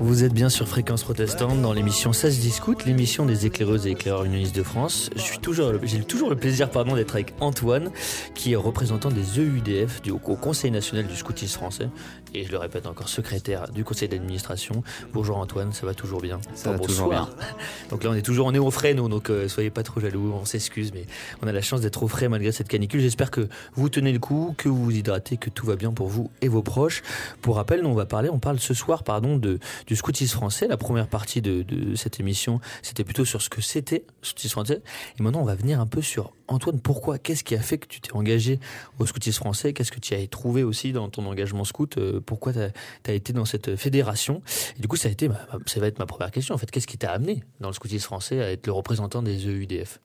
Vous êtes bien sur Fréquence Protestante dans l'émission Ça se discute, l'émission des éclaireuses et éclaireurs unionistes de France. J'ai toujours le plaisir d'être avec Antoine, qui est représentant des EUDF au Conseil national du scoutisme français. Et je le répète encore, secrétaire du conseil d'administration. Bonjour Antoine, ça va toujours bien? Ça va toujours bien. Donc là on est au frais nous, donc soyez pas trop jaloux, on s'excuse, mais on a la chance d'être au frais malgré cette canicule. J'espère que vous tenez le coup, que vous vous hydratez, que tout va bien pour vous et vos proches. Pour rappel, nous on parle ce soir du scoutisme français. La première partie de cette émission, c'était plutôt sur ce que c'était le scoutisme français. Et maintenant on va venir un peu sur Antoine, pourquoi? Qu'est-ce qui a fait que tu t'es engagé au scoutisme français? Qu'est-ce que tu as trouvé aussi dans ton engagement scout? Pourquoi tu as été dans cette fédération? Et du coup, ça va être ma première question. En fait, qu'est-ce qui t'a amené dans le scoutisme français à être le représentant des EUDF?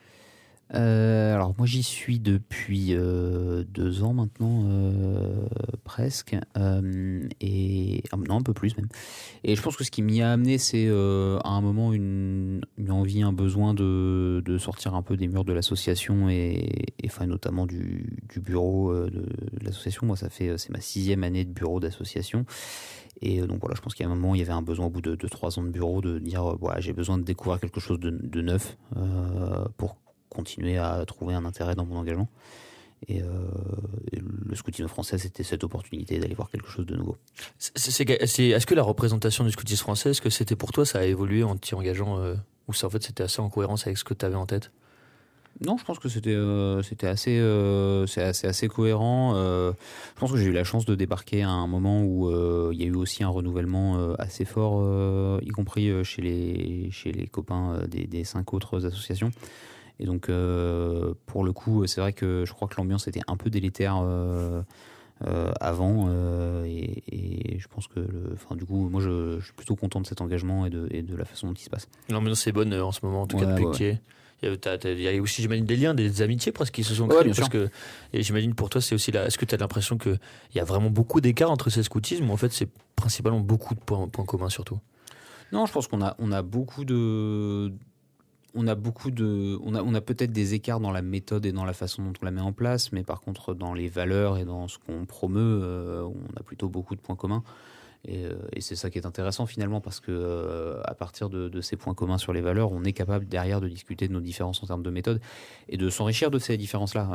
Alors moi j'y suis depuis 2 ans maintenant, presque, et non, un peu plus même. Et je pense que ce qui m'y a amené, c'est à un moment une envie, un besoin de sortir un peu des murs de l'association et enfin notamment du bureau de l'association. Moi c'est ma 6e année de bureau d'association. Et donc voilà, je pense qu'à un moment, il y avait un besoin au bout de 3 ans de bureau de dire voilà, j'ai besoin de découvrir quelque chose de neuf pour continuer à trouver un intérêt dans mon engagement. Et le scoutisme français, c'était cette opportunité d'aller voir quelque chose de nouveau. Est-ce que la représentation du scoutisme français, est-ce que c'était pour toi, ça a évolué en t'y engageant ou ça, en fait, c'était assez en cohérence avec ce que tu avais en tête? Non, je pense que c'était assez cohérent. Je pense que j'ai eu la chance de débarquer à un moment où il y a eu aussi un renouvellement assez fort, y compris chez les copains des 5 autres associations. Et donc, pour le coup, c'est vrai que je crois que l'ambiance était un peu délétère avant. Et je pense que, du coup, moi, je suis plutôt content de cet engagement et de la façon dont il se passe. L'ambiance est bonne en ce moment, en tout cas depuis que tu y es. Il y a aussi, j'imagine, des liens, des amitiés presque qui se sont créés. Et j'imagine pour toi, c'est aussi là. Est-ce que tu as l'impression qu'il y a vraiment beaucoup d'écart entre ces scoutismes ou en fait, c'est principalement beaucoup de points communs surtout? Non, je pense qu'on a beaucoup de. On a peut-être des écarts dans la méthode et dans la façon dont on la met en place, mais par contre dans les valeurs et dans ce qu'on promeut, on a plutôt beaucoup de points communs. Et c'est ça qui est intéressant finalement, parce que à partir de ces points communs sur les valeurs, on est capable derrière de discuter de nos différences en termes de méthode et de s'enrichir de ces différences-là.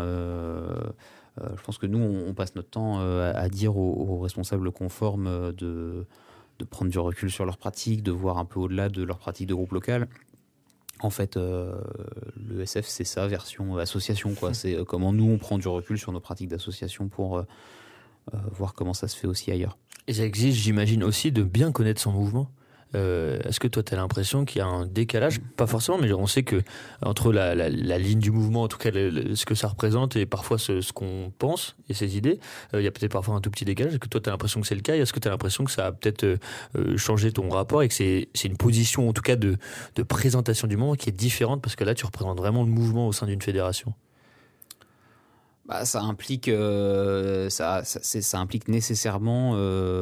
Je pense que nous, on passe notre temps à dire aux responsables conformes de prendre du recul sur leurs pratiques, de voir un peu au-delà de leurs pratiques de groupe local. En fait, le SF, c'est ça, version association, quoi. C'est comment nous, on prend du recul sur nos pratiques d'association pour voir comment ça se fait aussi ailleurs. Et ça exige, j'imagine, aussi de bien connaître son mouvement. Est-ce que toi, tu as l'impression qu'il y a un décalage? Pas forcément, mais on sait que entre la ligne du mouvement, en tout cas ce que ça représente, et parfois ce qu'on pense et ses idées, il y a peut-être parfois un tout petit décalage. Est-ce que toi, tu as l'impression que c'est le cas? Est-ce que tu as l'impression que ça a peut-être changé ton rapport et que c'est une position, en tout cas, de présentation du mouvement qui est différente, parce que là, tu représentes vraiment le mouvement au sein d'une fédération? Ça implique nécessairement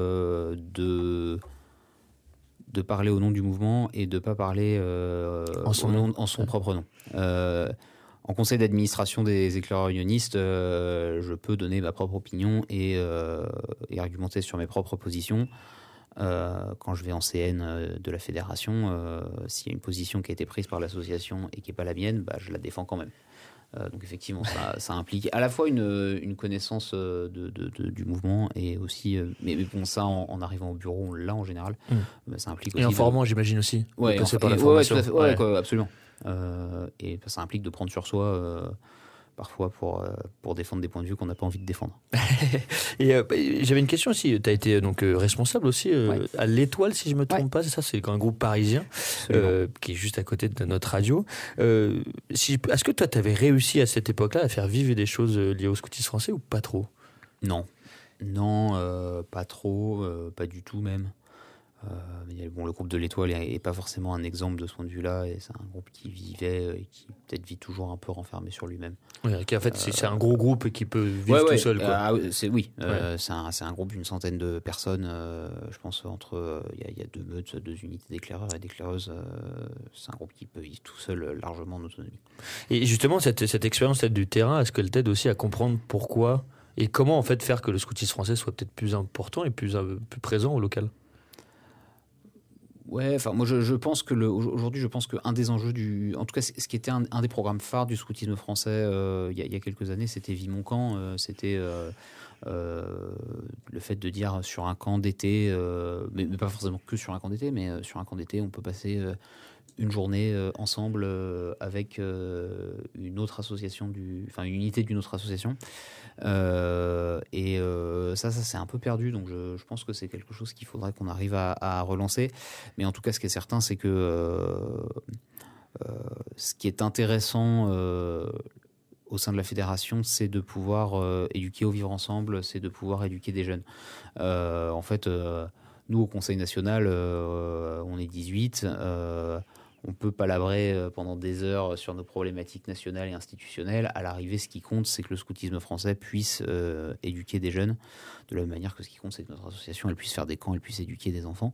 de parler au nom du mouvement et de ne pas parler en son propre nom. En conseil d'administration des éclaireurs unionistes, je peux donner ma propre opinion et argumenter sur mes propres positions. Quand je vais en CN de la fédération, s'il y a une position qui a été prise par l'association et qui n'est pas la mienne, je la défends quand même. Donc effectivement, ça implique à la fois une connaissance du mouvement et aussi, mais bon, ça en arrivant au bureau, on l'a en général. Ça implique aussi. Et en formant, j'imagine aussi. Ouais, passer par la formation. Absolument. Et ça implique de prendre sur soi. Parfois pour défendre des points de vue qu'on n'a pas envie de défendre. Et j'avais une question aussi. Tu as été donc responsable aussi à l'Étoile, si je ne me trompe pas. C'est ça, c'est un groupe parisien qui est juste à côté de notre radio. Est-ce que toi, tu avais réussi à cette époque-là à faire vivre des choses liées au scoutisme français ou pas trop? Non, pas trop, pas du tout même. Le groupe de l'Étoile n'est pas forcément un exemple de ce point de vue-là, et c'est un groupe qui vivait et qui peut-être vit toujours un peu renfermé sur lui-même. Oui, en fait, c'est un gros groupe qui peut vivre tout seul. Quoi. C'est un groupe d'une centaine de personnes, je pense, entre il y a 2 meutes, 2 unités d'éclaireurs et d'éclaireuses. C'est un groupe qui peut vivre tout seul largement en autonomie. Et justement, cette expérience du terrain, est-ce qu'elle t'aide aussi à comprendre pourquoi et comment en fait faire que le scoutisme français soit peut-être plus important et plus présent au local? Ouais, enfin moi je pense que aujourd'hui je pense qu'un des enjeux en tout cas ce qui était un des programmes phares du scoutisme français il y a quelques années, c'était Vie mon camp, c'était le fait de dire sur un camp d'été, mais pas forcément que sur un camp d'été, mais sur un camp d'été on peut passer une journée ensemble avec une autre association, enfin une unité d'une autre association. Ça c'est un peu perdu, donc je pense que c'est quelque chose qu'il faudrait qu'on arrive à relancer. Mais en tout cas, ce qui est certain, c'est que ce qui est intéressant au sein de la fédération, c'est de pouvoir éduquer au vivre ensemble, c'est de pouvoir éduquer des jeunes. En fait, nous, au Conseil national, on est 18. On peut palabrer pendant des heures sur nos problématiques nationales et institutionnelles. À l'arrivée, ce qui compte, c'est que le scoutisme français puisse éduquer des jeunes. De la même manière que ce qui compte, c'est que notre association elle puisse faire des camps, elle puisse éduquer des enfants.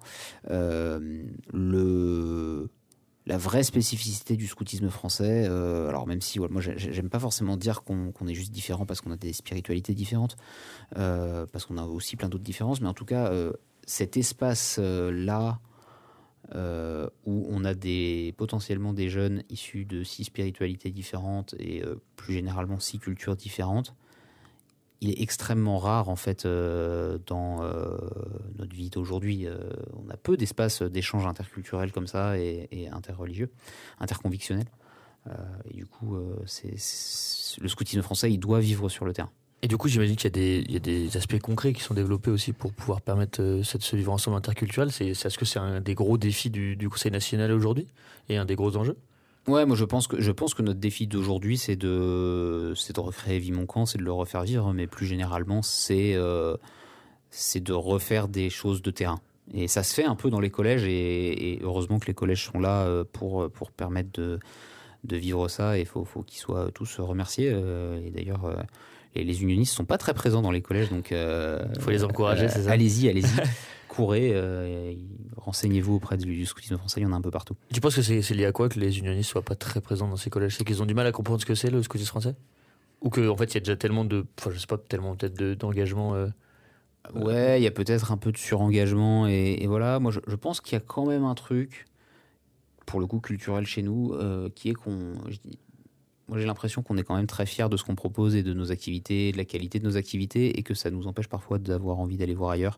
La vraie spécificité du scoutisme français, alors même si moi j'aime pas forcément dire qu'on est juste différent parce qu'on a des spiritualités différentes, parce qu'on a aussi plein d'autres différences, mais en tout cas cet espace-là où on a potentiellement des jeunes issus de 6 spiritualités différentes et plus généralement 6 cultures différentes, il est extrêmement rare en fait dans notre vie d'aujourd'hui. On a peu d'espaces d'échange interculturel comme ça et interreligieux, interconvictionnel. Et du coup, le scoutisme français, il doit vivre sur le terrain. Et du coup, j'imagine qu'il y a des aspects concrets qui sont développés aussi pour pouvoir permettre ce vivre ensemble interculturel. Est-ce que c'est un des gros défis du Conseil national aujourd'hui et un des gros enjeux? Ouais, moi je pense que notre défi d'aujourd'hui, c'est de recréer Vie mon camp, c'est de le refaire vivre, mais plus généralement, c'est de refaire des choses de terrain. Et ça se fait un peu dans les collèges, et heureusement que les collèges sont là pour permettre de vivre ça, et faut qu'ils soient tous remerciés. Et d'ailleurs, les unionistes sont pas très présents dans les collèges, donc faut les encourager, c'est ça. Allez-y, courez, renseignez-vous auprès du scoutisme français, il y en a un peu partout. Tu penses que c'est lié à quoi que les unionistes soient pas très présents dans ces collèges? C'est qu'ils ont du mal à comprendre ce que c'est le scoutisme français? Ou qu'en fait il y a déjà tellement je sais pas, tellement peut-être d'engagement Ouais, il y a peut-être un peu de surengagement, et voilà, moi je pense qu'il y a quand même un truc, pour le coup culturel chez nous, qui est moi, j'ai l'impression qu'on est quand même très fiers de ce qu'on propose et de nos activités, de la qualité de nos activités, et que ça nous empêche parfois d'avoir envie d'aller voir ailleurs.